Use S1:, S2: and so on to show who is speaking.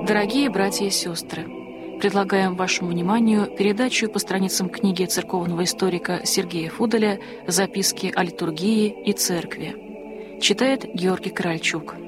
S1: Дорогие братья и сестры, предлагаем вашему вниманию передачу по страницам книги церковного историка Сергея Фудаля «Записки о литургии и церкви». Читает Георгий Корольчук.